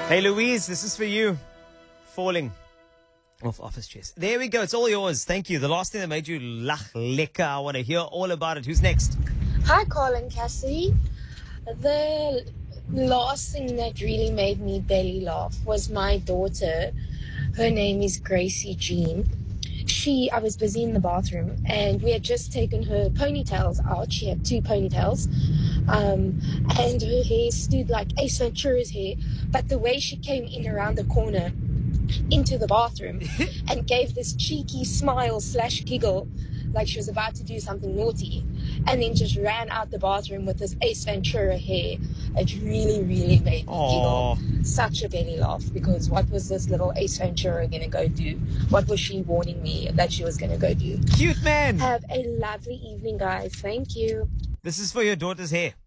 Hey Louise, this is for you. Falling off office chairs. There we go. It's all yours. Thank you. The last thing that made you lach lekker. I want to hear all about it. Who's next? Hi, Colin Cassidy. The last thing that really made me belly laugh was my daughter. Her name is Gracie Jean. I was busy in the bathroom and we had just taken her ponytails out. She had 2 ponytails. And her hair stood like Ace Ventura's hair. But the way she came in around the corner into the bathroom and gave this cheeky smile / giggle like she was about to do something naughty, and then just ran out the bathroom with this Ace Ventura hair. It really, really made me giggle. Such a belly laugh, because what was this little Ace Ventura going to go do? What was she warning me that she was going to go do? Cute man. Have a lovely evening, guys. Thank you. This is for your daughter's hair.